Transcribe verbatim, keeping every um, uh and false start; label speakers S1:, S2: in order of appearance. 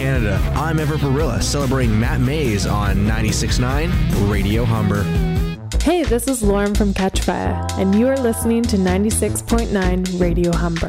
S1: Canada. I'm Everett Barilla, celebrating Matt Mays on ninety-six point nine Radio Humber.
S2: Hey, this is Lauren from Catchfire, and you are listening to ninety-six point nine Radio Humber.